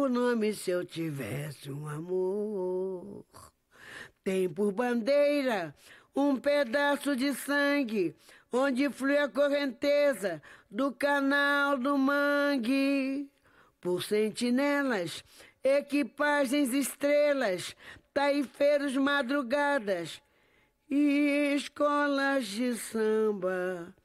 por nome se eu tivesse um amor. Tem por bandeira um pedaço de sangue, onde flui a correnteza do canal do mangue. Por sentinelas, equipagens, estrelas, taifeiros, madrugadas e escolas de samba.